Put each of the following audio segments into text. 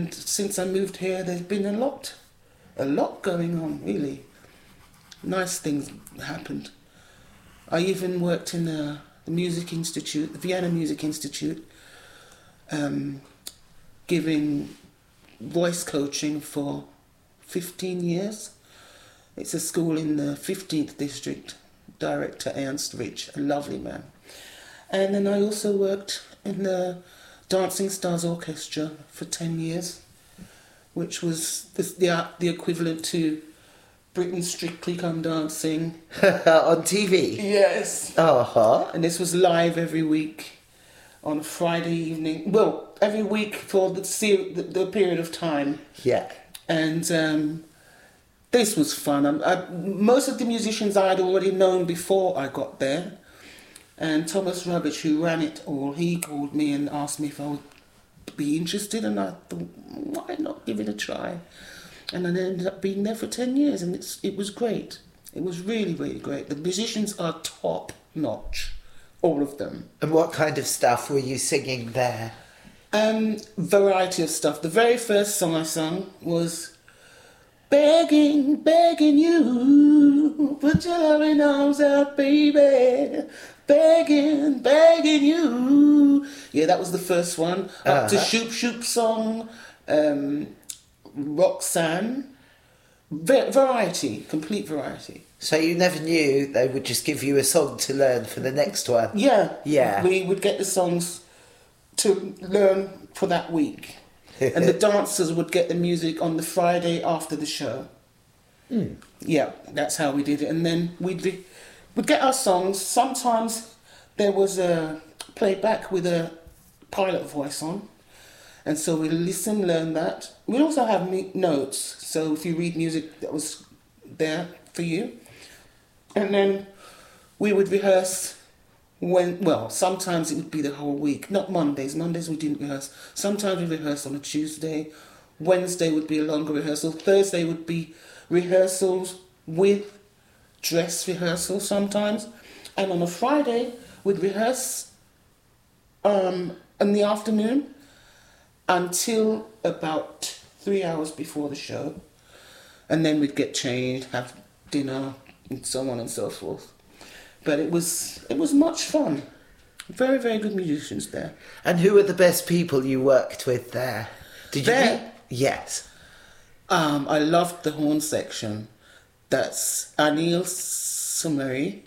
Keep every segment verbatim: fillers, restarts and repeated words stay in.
And since I moved here, there's been a lot, a lot going on, really. Nice things happened. I even worked in the, the Music Institute, the Vienna Music Institute, um, giving voice coaching for fifteen years. It's a school in the fifteenth district. Director Ernst Rich, a lovely man. And then I also worked in the Dancing Stars Orchestra for ten years, which was the, the, the equivalent to Britain's Strictly Come Dancing. On T V? Yes. Uh-huh. And this was live every week on a Friday evening. Well, every week for the, ser- the, the period of time. Yeah. And um, this was fun. I, I, most of the musicians I had already known before I got there. And Thomas Rubbish, who ran it all, he called me and asked me if I would be interested. And I thought, why not give it a try? And I ended up being there for ten years, and it's, it was great. It was really, really great. The musicians are top notch, all of them. And what kind of stuff were you singing there? Um, variety of stuff. The very first song I sung was begging, begging you, put your loving arms out, baby. Begging, begging you. Yeah, that was the first one. Uh-huh. Up to Shoop Shoop Song, um, Roxanne. Va- variety, complete variety. So you never knew they would just give you a song to learn for the next one? Yeah. Yeah. We would get the songs to learn for that week. And the dancers would get the music on the Friday after the show. Mm. Yeah, that's how we did it. And then we'd, be, we'd get our songs. Sometimes there was a playback with a pilot voice on. And so we listen, learn that. We'd also have me- notes. So if you read music that was there for you. And then we would rehearse when, well, sometimes it would be the whole week. Not Mondays. Mondays we didn't rehearse. Sometimes we rehearsed on a Tuesday. Wednesday would be a longer rehearsal. Thursday would be rehearsals with dress rehearsal sometimes. And on a Friday, we'd rehearse um, in the afternoon until about three hours before the show. And then we'd get changed, have dinner, and so on and so forth. But it was it was much fun. Very, very good musicians there. And who were the best people you worked with there? Did you There? meet? Yes. Um, I loved the horn section. That's Anil Sumeri.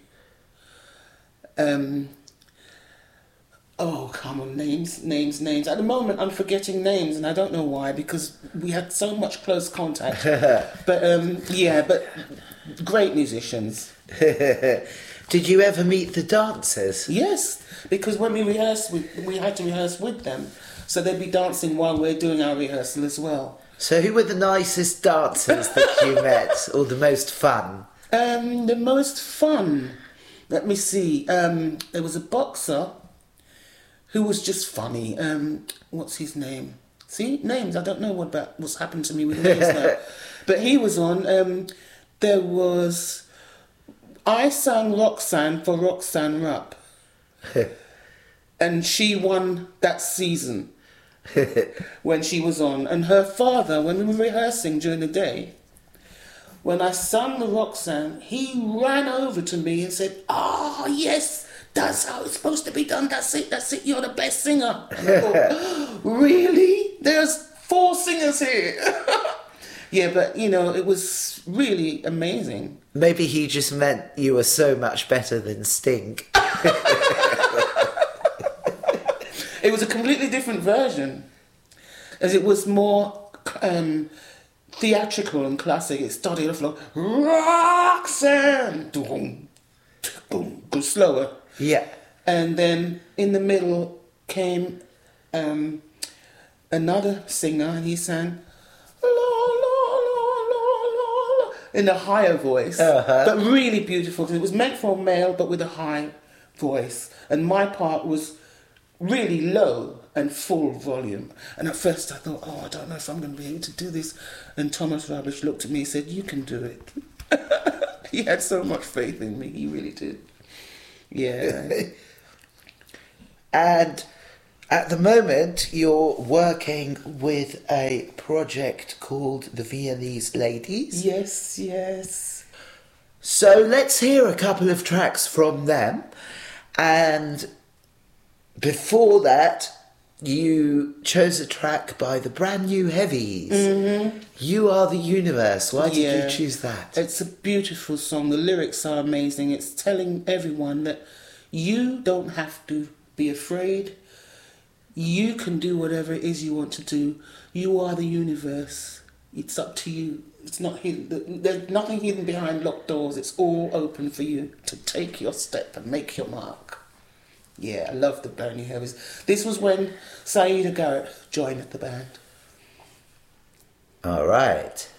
Um, oh, come on, names, names, names. At the moment, I'm forgetting names, and I don't know why, because we had so much close contact. But, um, yeah, but great musicians. Did you ever meet the dancers? Yes, because when we rehearsed, we, we had to rehearse with them. So they'd be dancing while we're doing our rehearsal as well. So who were the nicest dancers that you met, or the most fun? Um, the most fun, let me see. Um, there was a boxer who was just funny. Um, what's his name? See, names. I don't know what about what's happened to me with names now. But he was on. Um, there was. I sang Roxanne for Roxanne Rupp, and she won that season when she was on. And her father, when we were rehearsing during the day, when I sang the Roxanne, he ran over to me and said, "Ah, oh, yes, that's how it's supposed to be done. That's it, that's it, you're the best singer." And I thought, really? There's four singers here. Yeah, but, you know, it was really amazing. Maybe he just meant you were so much better than Sting. It was a completely different version, as it was more um, theatrical and classic. It started off like, Roxanne, boom, boom, go slower. Yeah. And then in the middle came um, another singer, and he sang, la, la, la, la, la, la, in a higher voice, uh-huh. but really beautiful, because it was meant for a male, but with a high voice. And my part was really low and full volume. And at first I thought, oh, I don't know if I'm going to be able to do this. And Thomas Rubbish looked at me and said, "You can do it." He had so much faith in me. He really did. Yeah. And At the moment, you're working with a project called the Viennese Ladies. Yes, yes. So let's hear a couple of tracks from them. And before that, you chose a track by the Brand New Heavies. Mm-hmm. You Are the Universe. Why did Yeah. you choose that? It's a beautiful song. The lyrics are amazing. It's telling everyone that you don't have to be afraid. You can do whatever it is you want to do. You are the universe. It's up to you. It's not hidden. There's nothing hidden behind locked doors. It's all open for you to take your step and make your mark. Yeah, I love the Brand New Heavies. This was when Saida Garrett joined the band. All right.